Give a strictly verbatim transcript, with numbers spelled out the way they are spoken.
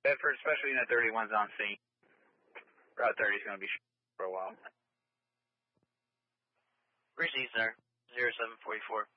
Bedford, Special Unit thirty-one's on scene. Route thirty is going to be for a while. Received, sir. zero seven four four.